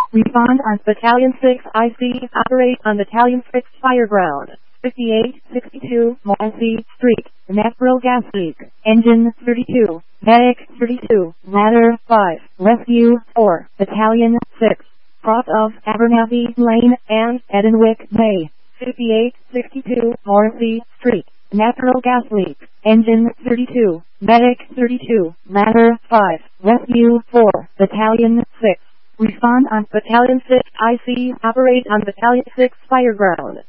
Respond on Battalion 6 IC. Operate on Battalion 6 Fireground. 5862 Mossy Street. Natural gas leak. Engine 32. Medic 32. Ladder 5. Rescue 4. Battalion 6. Cross of Abernathy Lane and Edenwick Bay. 5862 Mossy Street. Natural gas leak. Engine 32. Medic 32. Ladder 5. Rescue 4. Battalion 6. Respond on Battalion 6 IC. Operate on Battalion 6 Fireground.